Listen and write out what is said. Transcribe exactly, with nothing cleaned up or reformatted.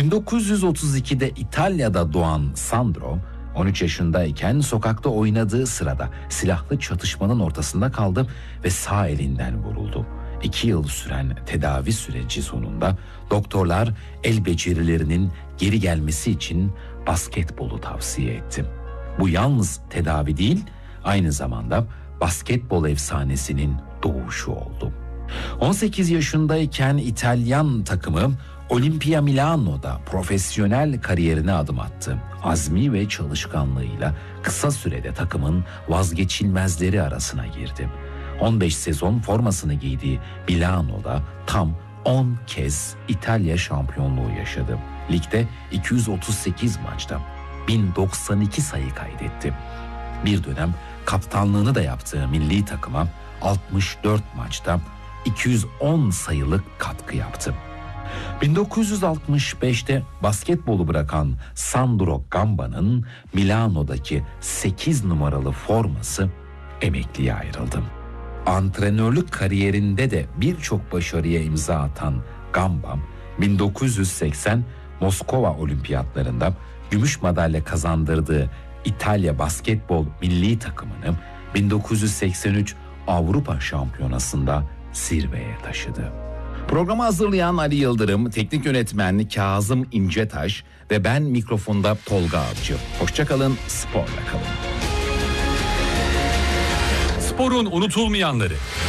bin dokuz yüz otuz ikide İtalya'da doğan Sandro, on üç yaşındayken sokakta oynadığı sırada silahlı çatışmanın ortasında kaldı ve sağ elinden vuruldu. İki yıl süren tedavi süreci sonunda doktorlar el becerilerinin geri gelmesi için basketbolu tavsiye etti. Bu yalnız tedavi değil, aynı zamanda basketbol efsanesinin doğuşu oldu. on sekiz yaşındayken İtalyan takımı Olimpia Milano'da profesyonel kariyerine adım attı. Azmi ve çalışkanlığıyla kısa sürede takımın vazgeçilmezleri arasına girdi. on beş sezon formasını giydiği Milano'da tam on kez İtalya şampiyonluğu yaşadı. Ligde iki yüz otuz sekiz maçta bin doksan iki sayı kaydetti. Bir dönem kaptanlığını da yaptığı milli takıma altmış dört maçta iki yüz on sayılık katkı yaptı. bin dokuz yüz altmış beşte basketbolu bırakan Sandro Gamba'nın Milano'daki sekiz numaralı forması emekliye ayrıldı. Antrenörlük kariyerinde de birçok başarıya imza atan Gamba, bin dokuz yüz seksen Moskova Olimpiyatlarında gümüş madalya kazandırdığı İtalya basketbol milli takımını bin dokuz yüz seksen üç Avrupa Şampiyonası'nda zirveye taşıdı. Programı hazırlayan Ali Yıldırım, teknik yönetmen Kazım İncetaş ve ben mikrofonda Tolga Avcı. Hoşçakalın, sporla kalın. Sporun unutulmayanları.